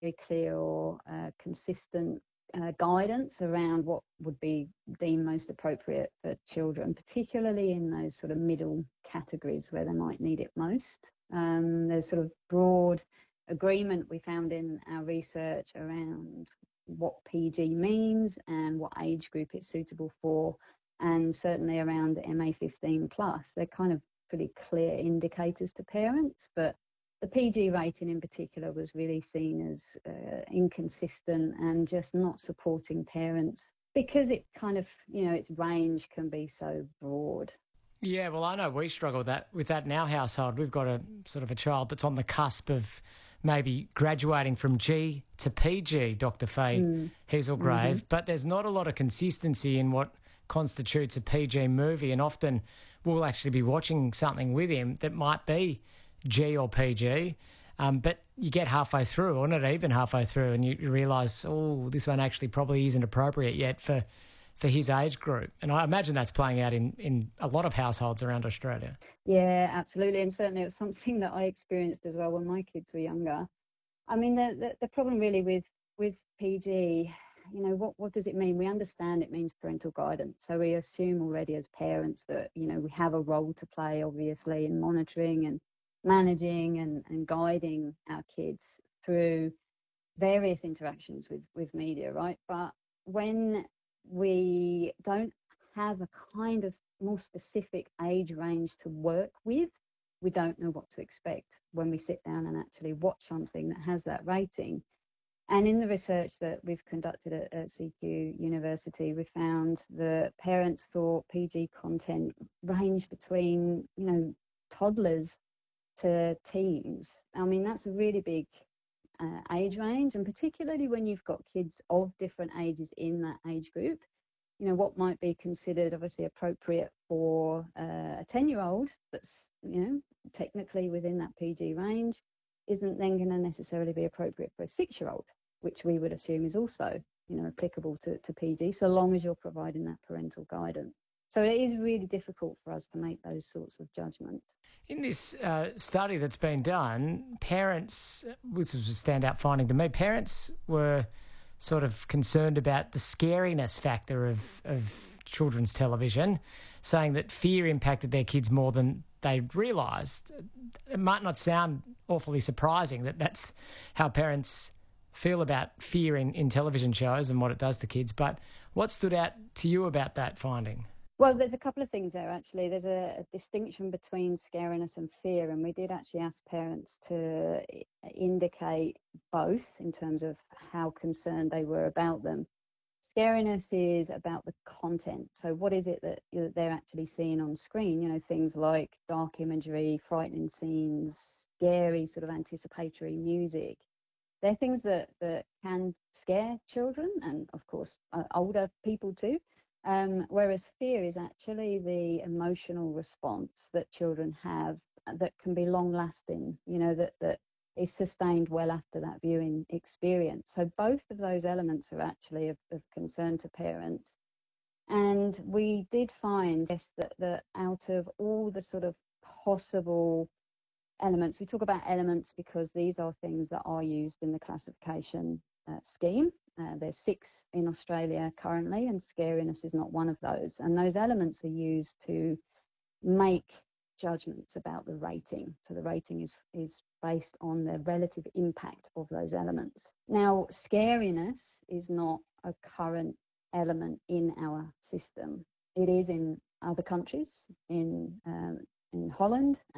very clear or consistent guidance around what would be deemed most appropriate for children, particularly in those sort of middle categories where they might need it most. There's sort of broad agreement we found in our research around what PG means and what age group it's suitable for, and certainly around MA15 plus. They're kind of pretty clear indicators to parents, but the PG rating in particular was really seen as inconsistent and just not supporting parents because it kind of, its range can be so broad. Yeah, well, I know we struggle with that in our household. We've got a sort of a child that's on the cusp of maybe graduating from G to PG, Dr. Faye Hazelgrave, but there's not a lot of consistency in what constitutes a PG movie, and often we'll actually be watching something with him that might be G or PG, but you get halfway through, or not even halfway through, and you realise, this one actually probably isn't appropriate yet for his age group. And I imagine that's playing out in a lot of households around Australia. Yeah, absolutely. And certainly it was something that I experienced as well when my kids were younger. I mean, the problem really with PG, what does it mean? We understand it means parental guidance. So we assume already as parents that, we have a role to play, obviously, in monitoring and managing and guiding our kids through various interactions with media, right? But when we don't have a kind of more specific age range to work with, we don't know what to expect when we sit down and actually watch something that has that rating. And in the research that we've conducted at CQ University, we found that parents thought PG content ranged between, toddlers to teens. I mean, that's a really big age range, and particularly when you've got kids of different ages in that age group, what might be considered obviously appropriate for a 10-year-old that's, technically within that PG range isn't then going to necessarily be appropriate for a 6-year-old, which we would assume is also, applicable to PG, so long as you're providing that parental guidance. So it is really difficult for us to make those sorts of judgments. In this study that's been done, parents, which was a standout finding to me, parents were sort of concerned about the scariness factor of children's television, saying that fear impacted their kids more than they realised. It might not sound awfully surprising that that's how parents feel about fear in television shows and what it does to kids, but what stood out to you about that finding? Well, there's a couple of things there, actually. There's a distinction between scariness and fear, and we did actually ask parents to indicate both in terms of how concerned they were about them. Scariness is about the content. So what is it that they're actually seeing on screen? Things like dark imagery, frightening scenes, scary sort of anticipatory music. They're things that can scare children and, of course, older people too. Whereas fear is actually the emotional response that children have that can be long lasting, that is sustained well after that viewing experience. So both of those elements are actually of concern to parents. And we did find, yes, that out of all the sort of possible elements, we talk about elements because these are things that are used in the classification scheme. There's 6 in Australia currently, and scariness is not one of those. And those elements are used to make judgments about the rating. So the rating is based on the relative impact of those elements. Now, scariness is not a current element in our system. It is in other countries, in Holland